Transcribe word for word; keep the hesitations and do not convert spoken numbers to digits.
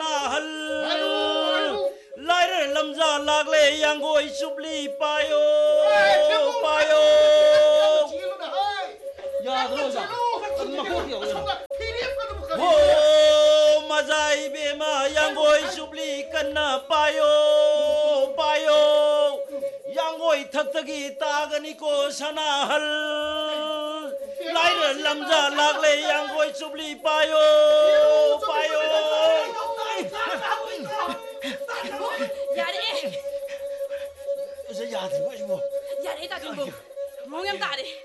sanahal lair lamza lagle yangoi subli payo payo ya 들어오자 엄마 호기야 ho mazai bema yangoi subli kanna payo payo yangoi thaktagi tagani ko sanahal lair lamza lagle yangoi subli payo payo 야래 이제 야들 가지고 야래 다 중국 몽양 다래